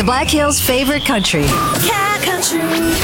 Black Hills' favorite country. Cat Country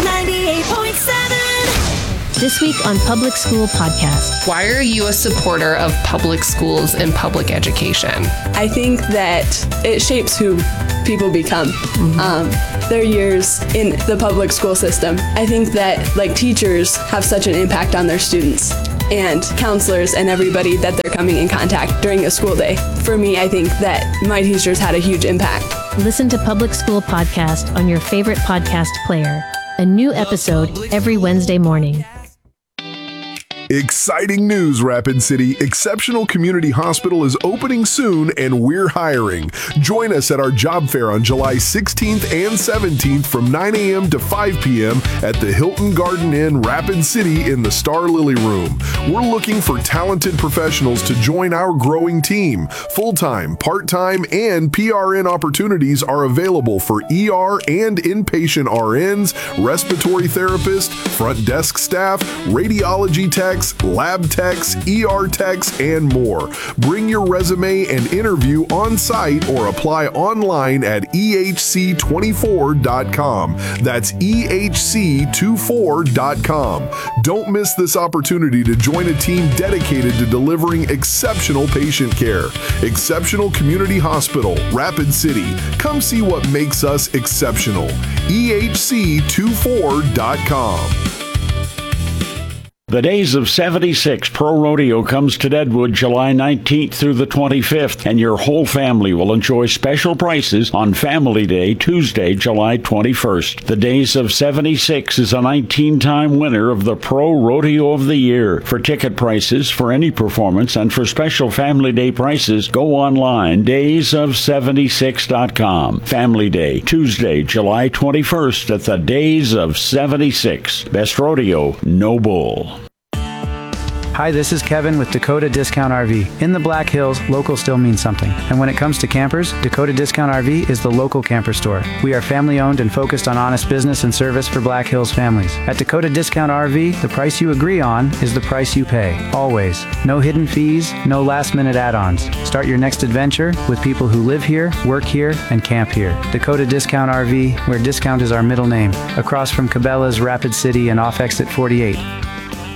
98.7. This week on Public School Podcast. Why are you a supporter of public schools and public education? I think that it shapes who people become. Their years in the public school system. I think that teachers have such an impact on their students and counselors and everybody that they're coming in contact during a school day. For me, I think that my teachers had a huge impact. Listen to Public School Podcast on your favorite podcast player. A new episode every Wednesday morning. Exciting news, Rapid City. Exceptional Community Hospital is opening soon and we're hiring. Join us at our job fair on July 16th and 17th from 9 a.m. to 5 p.m. at the Hilton Garden Inn, Rapid City in the Star Lily Room. We're looking for talented professionals to join our growing team. Full-time, part-time, and PRN opportunities are available for ER and inpatient RNs, respiratory therapists, front desk staff, radiology techs, lab techs, ER techs, and more. Bring your resume and interview on site or apply online at ehc24.com. That's ehc24.com. Don't miss this opportunity to join a team dedicated to delivering exceptional patient care. Exceptional Community Hospital, Rapid City. Come see what makes us exceptional. ehc24.com. The Days of 76 Pro Rodeo comes to Deadwood July 19th through the 25th, and your whole family will enjoy special prices on Family Day, Tuesday, July 21st. The Days of 76 is a 19-time winner of the Pro Rodeo of the Year. For ticket prices for any performance and for special Family Day prices, go online, daysof76.com. Family Day, Tuesday, July 21st at the Days of 76. Best rodeo, no bull. Hi, this is Kevin with Dakota Discount RV. In the Black Hills, local still means something. And when it comes to campers, Dakota Discount RV is the local camper store. We are family owned and focused on honest business and service for Black Hills families. At Dakota Discount RV, the price you agree on is the price you pay. Always. No hidden fees, no last minute add-ons. Start your next adventure with people who live here, work here, and camp here. Dakota Discount RV, where discount is our middle name. Across from Cabela's, Rapid City, and off exit 48.